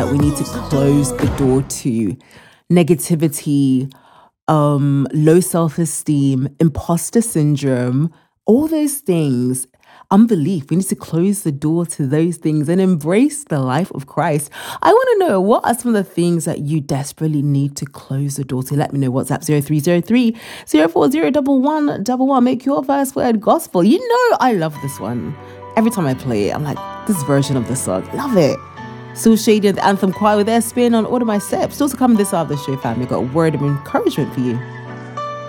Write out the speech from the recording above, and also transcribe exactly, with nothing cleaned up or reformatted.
We need to close the door to negativity, um, low self-esteem, imposter syndrome, all those things, unbelief. We need to close the door to those things and embrace the life of Christ. I want to know, what are some of the things that you desperately need to close the door to? Let me know. WhatsApp zero three zero three, zero four zero one one one one. Make your first word gospel. You know I love this one. Every time I play it, I'm like, this version of the song, love it. Still Shady and the Anthem Choir with their spin on Order My Steps. Still to come this hour of the show, family. Got a word of encouragement for you.